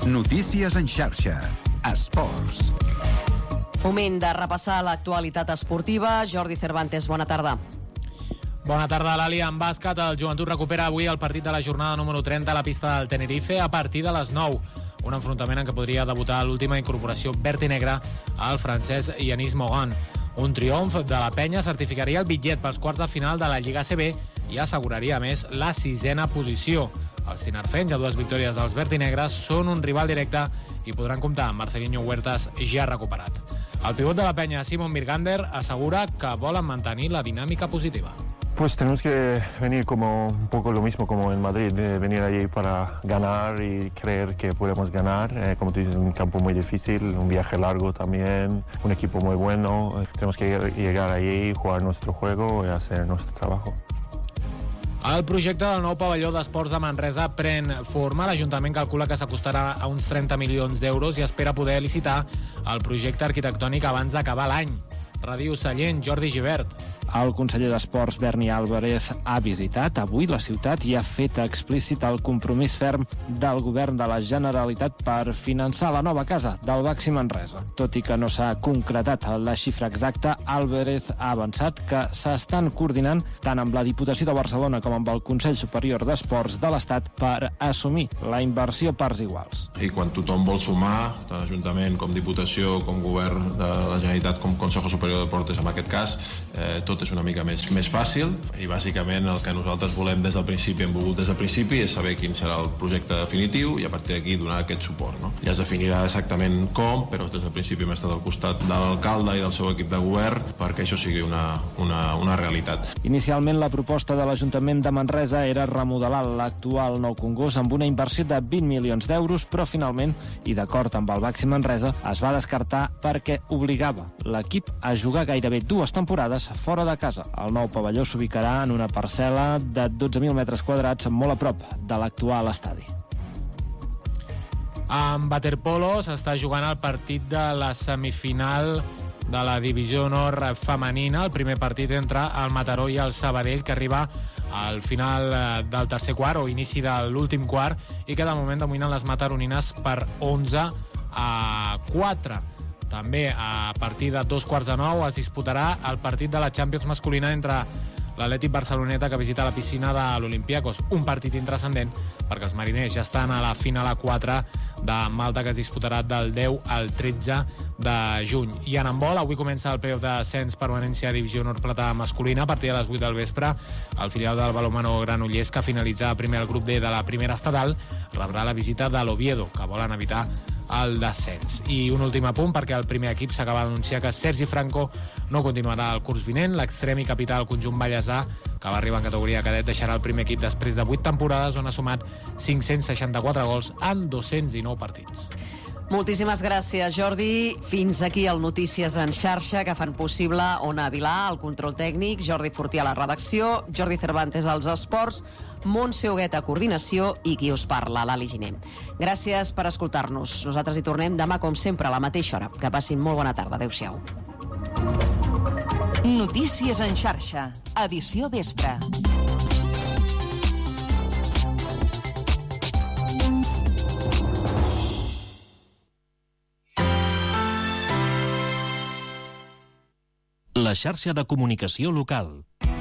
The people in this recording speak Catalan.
Notícies en xarxa. Esports. Moment de repassar l'actualitat esportiva. Jordi Cervantes, bona tarda. Bona tarda, Lali. En bàsquet, el Joventut recupera avui el partit de la jornada número 30 a la pista del Tenerife a partir de les 9. Un enfrontament en què podria debutar l'última incorporació verd i negra al francès Yanis Mogan. Un triomf de la penya certificaria el bitllet pels quarts de final de la Lliga ACB i asseguraria, a més, la 6a posició. Els tinarfens, a 2 victòries dels verd i negres, són un rival directe i podran comptar amb Marcelinho Huertas ja recuperat. El pivot de la penya, Simon Mirgander, assegura que volen mantenir la dinàmica positiva. Pues tenemos que venir como un poco lo mismo como en Madrid, de venir allí para ganar y creer que podemos ganar. Como tú dices, un campo muy difícil, un viaje largo también, un equipo muy bueno. Tenemos que llegar allí, jugar nuestro juego y hacer nuestro trabajo. El projecte del nou pavelló d'esports de Manresa pren forma. L'Ajuntament calcula que s'acostarà a uns 30 milions d'euros i espera poder licitar el projecte arquitectònic abans d'acabar l'any. Ràdio Sallent, Jordi Gibert. El conseller d'Esports, Berni Álvarez, ha visitat avui la ciutat i ha fet explícit el compromís ferm del govern de la Generalitat per finançar la nova casa del Baxi Manresa. Tot i que no s'ha concretat la xifra exacta, Álvarez ha avançat que s'estan coordinant tant amb la Diputació de Barcelona com amb el Consell Superior d'Esports de l'Estat per assumir la inversió parts iguals. I quan tothom vol sumar, tant Ajuntament com Diputació, com Govern de la Generalitat, com Consejo Superior de Deportes, en aquest cas, tot és una mica més fàcil i bàsicament el que nosaltres volem des del principi, hem volgut des del principi, és saber quin serà el projecte definitiu i a partir d'aquí donar aquest suport. No? Ja es definirà exactament com, però des del principi hem estat al costat de l'alcalde i del seu equip de govern perquè això sigui una realitat. Inicialment la proposta de l'Ajuntament de Manresa era remodelar l'actual Nou Congost amb una inversió de 20 milions d'euros, però finalment, i d'acord amb el Baxi Manresa, es va descartar perquè obligava l'equip a jugar gairebé 2 temporades fora de casa. El nou pavelló s'ubicarà en una parcel·la de 12.000 metres quadrats molt a prop de l'actual estadi. En waterpolo s'està jugant el partit de la semifinal de la divisió honor femenina, el primer partit entre el Mataró i el Sabadell, que arriba al final del tercer quart o inici de l'últim quart i que de moment dominen les mataronines per 11-4. També a partir de 8:45 es disputarà el partit de la Champions masculina entre l'Atlètic Barceloneta, que visita la piscina de l'Olympiacos. Un partit intrascendent perquè els mariners ja estan a la final a 4 de Malta, que es disputarà del 10 al 13 de juny. I en handbol, avui comença el playoff d'ascens permanència a divisió honor plata masculina a partir de les 8 del vespre. El filial del balonmano Granollers, que finalitza primer el grup D de la primera estatal, rebrà la visita de l'Oviedo, que volen evitar el descens. I un últim apunt, perquè el primer equip s'acaba d'anunciar que Sergi Franco no continuarà el curs vinent. L'extrem i capità del conjunt ballesà, que va arribar en categoria cadet, deixarà el primer equip després de 8 temporades on ha sumat 564 gols en 219 partits. Moltíssimes gràcies, Jordi. Fins aquí el Notícies en xarxa, que fan possible Ona Vilà, el control tècnic, Jordi Fortià a la redacció, Jordi Cervantes als esports, Montse Huguet a coordinació i qui us parla, Lali Giner. Gràcies per escoltar-nos. Nosaltres hi tornem demà, com sempre, a la mateixa hora. Que passin molt bona tarda. Adéu-siau. Notícies en xarxa, edició vespre. La xarxa de comunicació local.